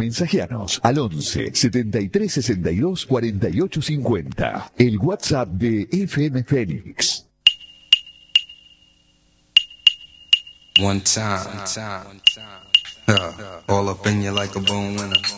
mensajeanos al 11 73 62 48 50. El WhatsApp de FM Fénix. One time. All up in you like a bone winner.